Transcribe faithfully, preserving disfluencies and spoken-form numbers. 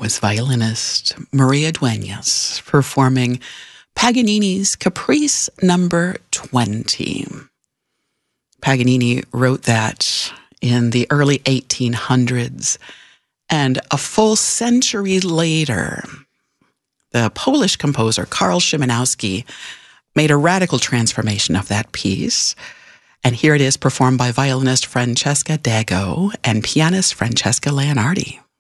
was violinist Maria Dueñas performing Paganini's Caprice number twenty. Paganini wrote that in the early eighteen hundreds, and a full century later, the Polish composer Karl Szymanowski made a radical transformation of that piece. And here it is performed by violinist Francesca Dago and pianist Francesca Leonardi.